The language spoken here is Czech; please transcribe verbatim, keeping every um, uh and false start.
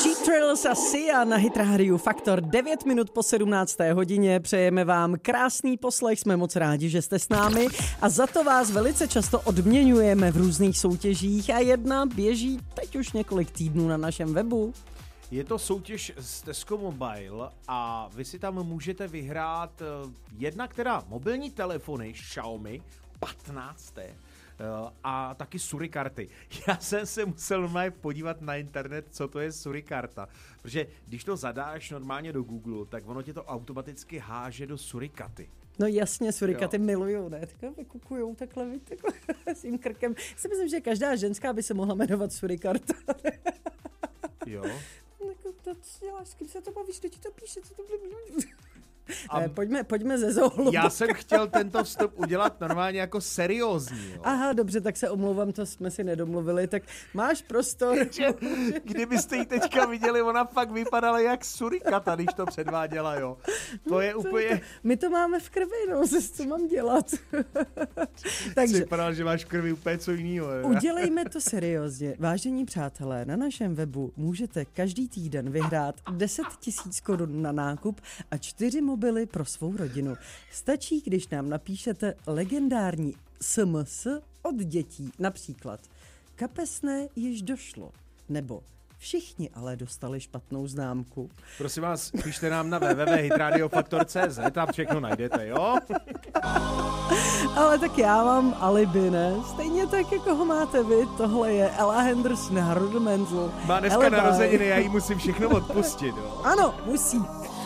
Cheap Thrills a Sia na Hit Radio Faktor devět minut po sedmnácté hodině. Přejeme vám krásný poslech, jsme moc rádi, že jste s námi a za to vás velice často odměňujeme v různých soutěžích a jedna běží teď už několik týdnů na našem webu. Je to soutěž z Tesco Mobile a vy si tam můžete vyhrát jednak teda mobilní telefony Xiaomi patnáct a taky surikarty. Já jsem se musel normálně podívat na internet, co to je surikarta, protože když to zadáš normálně do Google, tak ono tě to automaticky háže do surikaty. No jasně, surikaty milujou, ne? Takhle vykukujou takhle, takhle s tím krkem. Já si myslím, že každá ženská by se mohla jmenovat surikarta. Jo. To, co děláš, s kým se to bavíš, kdo ti to píše, co to bude? A ne, pojďme, pojďme ze zohlu. Já jsem chtěl tento vstup udělat normálně jako seriózní. Jo. Aha, dobře, tak se omlouvám, to jsme si nedomluvili, tak máš prostor. Kdybyste ji teďka viděli, ona fakt vypadala jak surikata, když to předváděla, jo. To je úplně... To, to, my to máme v krvi, no, co mám dělat. Takže vypadalo, že máš v krvi úplně co jinýho. Udělejme to seriózně. Vážení přátelé, na našem webu můžete každý týden vyhrát deset tisíc korun na nákup a čtyři mobily pro svou rodinu. Stačí, když nám napíšete legendární S M S od dětí, například kapesné již došlo, nebo všichni ale dostali špatnou známku. Prosím vás, píšte nám na w w w tečka hitradiofaktor tečka c z, tam všechno najdete, jo? Ale tak já mám alibi, ne? Stejně tak, jako ho máte vy, tohle je Ella Henderson, Rudimental. Má dneska narozeniny, já jí musím všechno odpustit, jo? Ano, musí.